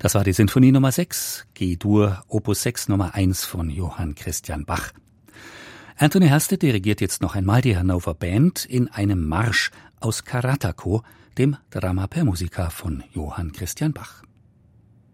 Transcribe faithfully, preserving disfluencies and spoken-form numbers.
Das war die Sinfonie Nummer sechs, G-Dur, Opus sechs Nummer eins von Johann Christian Bach. Anthony Hersted dirigiert jetzt noch einmal die Hannover Band in einem Marsch aus Karatako, dem Drama per Musica von Johann Christian Bach.